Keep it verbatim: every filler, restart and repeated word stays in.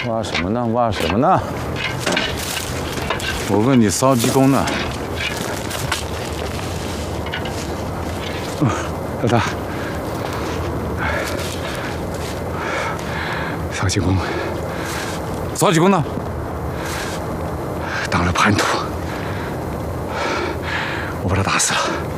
挖什么呢？挖什么呢？我问你扫地工呢？嗯，老大，扫地工，扫地工呢？当了叛徒，我把他打死了。